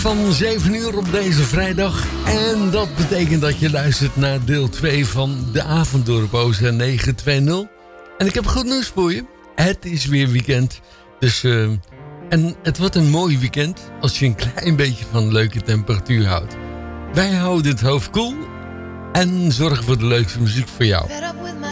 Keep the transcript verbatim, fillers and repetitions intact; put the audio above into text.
van zeven uur op deze vrijdag. En dat betekent dat je luistert naar deel twee van de Avonddorp O Z negen twintig. En ik heb goed nieuws voor je. Het is weer weekend. Dus, uh, en het wordt een mooi weekend als je een klein beetje van leuke temperatuur houdt. Wij houden het hoofd koel en zorgen voor de leukste muziek voor jou.